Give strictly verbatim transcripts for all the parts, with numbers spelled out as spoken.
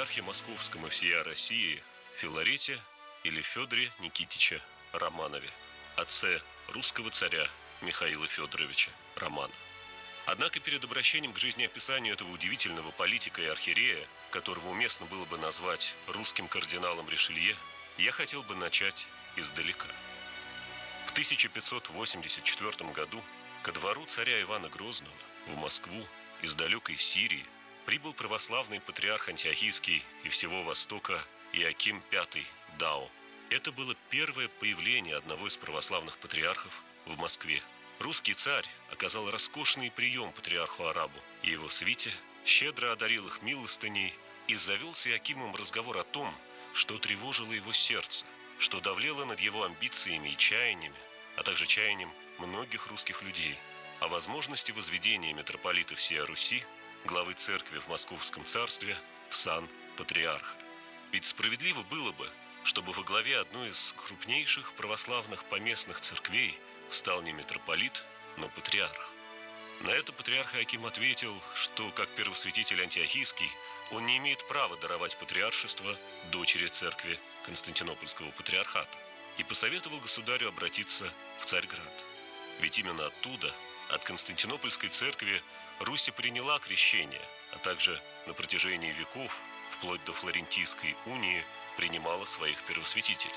патриархе Московском и всея России Филарете или Федоре Никитиче Романове, отце русского царя Михаила Федоровича Романова. Однако перед обращением к жизнеописанию этого удивительного политика и архиерея, которого уместно было бы назвать русским кардиналом Ришелье, я хотел бы начать издалека. В тысяча пятьсот восемьдесят четвёртом году ко двору царя Ивана Грозного в Москву из далекой Сирии прибыл православный патриарх Антиохийский и всего Востока Иоаким Пятый Дао. Это было первое появление одного из православных патриархов в Москве. Русский царь оказал роскошный прием патриарху-арабу и его свите, щедро одарил их милостыней и завел с Иоакимом разговор о том, что тревожило его сердце, что давлело над его амбициями и чаяниями, а также чаянием многих русских людей, о возможности возведения митрополита всея Руси, главы церкви в Московском царстве, в сан патриарха. Ведь справедливо было бы, чтобы во главе одной из крупнейших православных поместных церквей стал не митрополит, но патриарх. На это патриарх Иоаким ответил, что, как первосвятитель Антиохийский, он не имеет права даровать патриаршество дочери церкви Константинопольского патриархата, и посоветовал государю обратиться в Царьград. Ведь именно оттуда, от Константинопольской церкви, Русь и приняла крещение, а также на протяжении веков, вплоть до Флорентийской унии, принимала своих первосвятителей.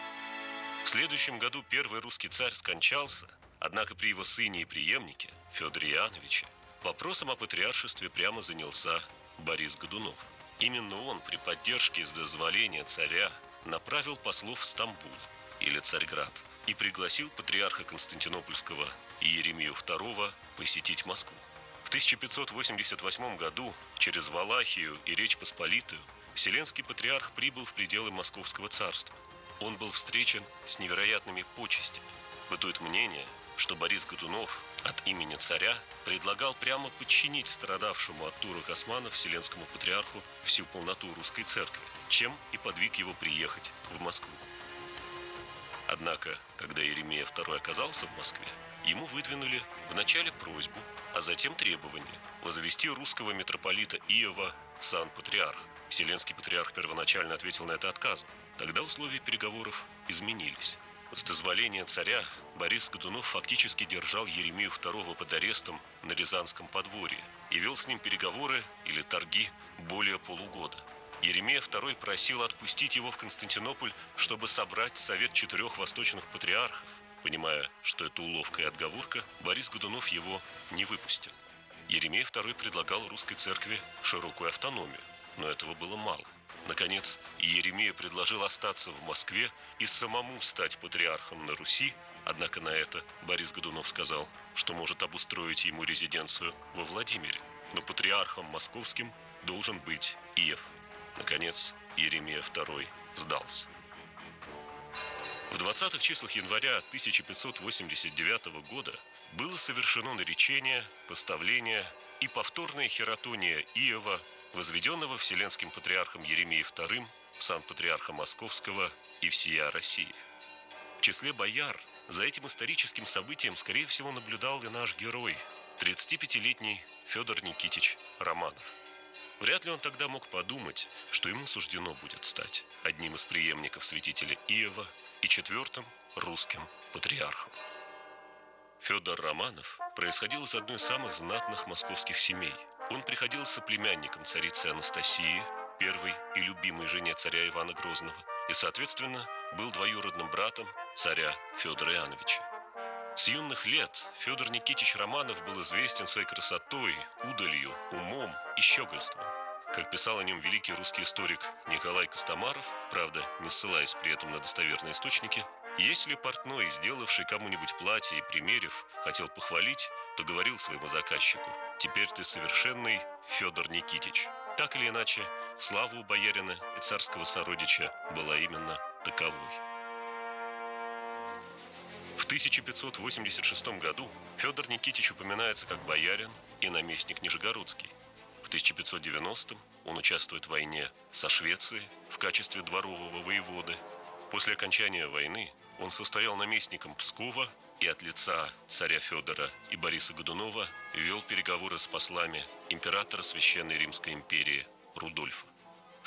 В следующем году первый русский царь скончался, однако при его сыне и преемнике, Федоре Иоанновиче, вопросом о патриаршестве прямо занялся Борис Годунов. Именно он при поддержке и с дозволения царя направил послов в Стамбул, или Царьград, и пригласил патриарха Константинопольского Иеремию второго посетить Москву. В тысяча пятьсот восемьдесят восьмом году через Валахию и Речь Посполитую Вселенский патриарх прибыл в пределы Московского царства. Он был встречен с невероятными почестями. Бытует мнение, что Борис Годунов от имени царя предлагал прямо подчинить страдавшему от турок османов Вселенскому патриарху всю полноту русской церкви, чем и подвиг его приехать в Москву. Однако, когда Иеремия второй оказался в Москве, ему выдвинули вначале просьбу, а затем требование возвести русского митрополита Иова в сан патриарха. Вселенский патриарх первоначально ответил на это отказом. Тогда условия переговоров изменились. С дозволения царя Борис Годунов фактически держал Иеремию второго под арестом на Рязанском подворье и вел с ним переговоры или торги более полугода. Иеремия второй просил отпустить его в Константинополь, чтобы собрать совет четырех восточных патриархов. Понимая, что это уловка и отговорка, Борис Годунов его не выпустил. Иеремия второй предлагал русской церкви широкую автономию, но этого было мало. Наконец, Иеремия предложил остаться в Москве и самому стать патриархом на Руси, однако на это Борис Годунов сказал, что может обустроить ему резиденцию во Владимире, но патриархом московским должен быть Иев. Наконец, Иеремия второй сдался. В двадцатых числах января тысяча пятьсот восемьдесят девятого года было совершено наречение, поставление и повторная хератония Иова, возведенного Вселенским патриархом Иеремией вторым в сан патриарха Московского и всея России. В числе бояр за этим историческим событием, скорее всего, наблюдал и наш герой, тридцатипятилетний Федор Никитич Романов. Вряд ли он тогда мог подумать, что ему суждено будет стать одним из преемников святителя Иова и четвертым русским патриархом. Федор Романов происходил из одной из самых знатных московских семей. Он приходился племянником царицы Анастасии, первой и любимой жене царя Ивана Грозного, и, соответственно, был двоюродным братом царя Федора Иоанновича. С юных лет Федор Никитич Романов был известен своей красотой, удалью, умом и щегольством. Как писал о нем великий русский историк Николай Костомаров, правда, не ссылаясь при этом на достоверные источники, если портной, сделавший кому-нибудь платье и примерив, хотел похвалить, то говорил своему заказчику: «Теперь ты совершенный Федор Никитич». Так или иначе, слава у боярина и царского сородича была именно таковой. В тысяча пятьсот восемьдесят шестом году Федор Никитич упоминается как боярин и наместник Нижегородский. В тысяча пятьсот девяностом он участвует в войне со Швецией в качестве дворового воеводы. После окончания войны он состоял наместником Пскова и от лица царя Федора и Бориса Годунова вел переговоры с послами императора Священной Римской империи Рудольфа.